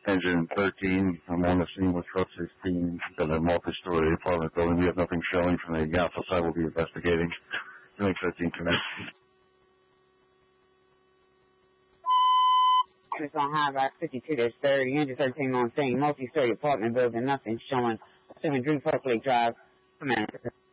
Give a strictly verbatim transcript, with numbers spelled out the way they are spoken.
Engine thirteen, I'm on the scene with truck sixteen, got a multi-story apartment building. We have nothing showing from the Alpha side. We'll be investigating. Unit thirteen, connect. It's on Highway fifty-two, there's thirty, Engine thirteen on scene, multi-story apartment building, nothing showing. seven three Park Lake Drive, Commander.